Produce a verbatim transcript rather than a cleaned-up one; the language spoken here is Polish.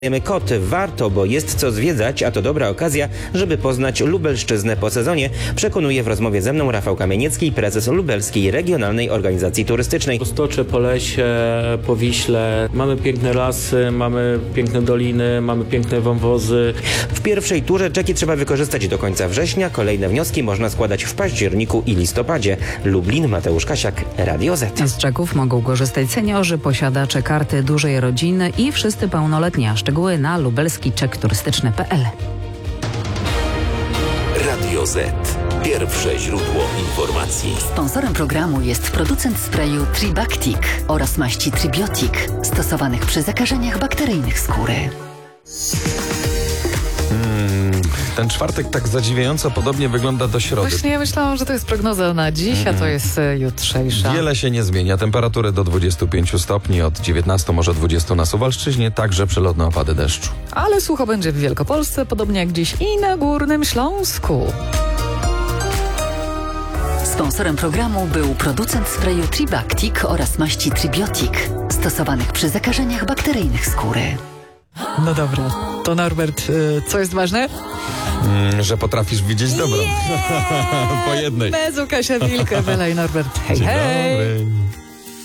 Koty warto, bo jest co zwiedzać, a to dobra okazja, żeby poznać Lubelszczyznę po sezonie, przekonuje w rozmowie ze mną Rafał Kamieniecki, prezes Lubelskiej Regionalnej Organizacji Turystycznej. Stocze po lesie, po Wiśle, mamy piękne lasy, mamy piękne doliny, mamy piękne wąwozy. W pierwszej turze czeki trzeba wykorzystać do końca września, kolejne wnioski można składać w październiku i listopadzie. Lublin, Mateusz Kasiak, Radio Z. Z czeków mogą korzystać seniorzy, posiadacze karty dużej rodziny i wszyscy pełnoletni. Szczegóły na lubelski czek turystyczny kropka p l. Radio Z. Pierwsze źródło informacji. Sponsorem programu jest producent sprayu Tribactic oraz maści Tribiotic, stosowanych przy zakażeniach bakteryjnych skóry. Hmm, ten czwartek tak zadziwiająco podobnie wygląda do środy. Właśnie ja myślałam, że to jest prognoza na dziś, a to jest e, jutrzejsza. Wiele się nie zmienia. Temperatury do dwudziestu pięciu stopni, od dziewiętnastu, może dwudziestu na Suwalszczyźnie, także przelotne opady deszczu. Ale sucho będzie w Wielkopolsce, podobnie jak dziś i na Górnym Śląsku. Sponsorem programu był producent sprayu Tribactic oraz maści Tribiotic, stosowanych przy zakażeniach bakteryjnych skóry. No dobra, to Norbert, y, co jest ważne? Mm, że potrafisz widzieć dobro. Po jednej. Mezu Kasia Wilkę, Bela i Norbert. Hej, Dzień hej! dobry.